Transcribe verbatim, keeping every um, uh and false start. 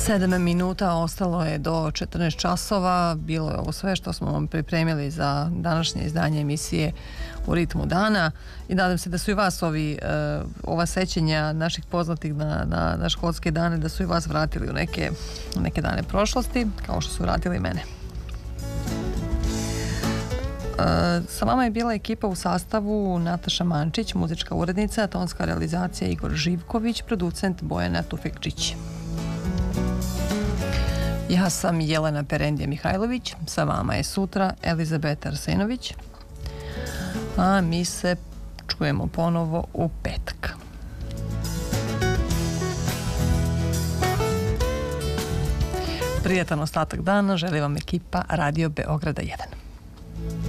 Sedam minuta ostalo je do četrnaest časova. Bilo je ovo sve što smo vam pripremili za današnje izdanje emisije U ritmu dana i nadam se da su i vas ovi, uh, ova sećenja naših poznatih na, na, na školske dane, da su i vas vratili u neke, neke dane prošlosti, kao što su vratili mene. Uh, sa vama je bila ekipa u sastavu Nataša Mančić, muzička urednica, tonska realizacija Igor Živković, producent Bojana Tufekčić. Ja sam Jelena Perendija Mihajlović, sa vama je sutra Elizabeta Arsenović, a mi se čujemo ponovo u petak. Prijatan ostatak dana želi vam ekipa Radio Beograda jedan.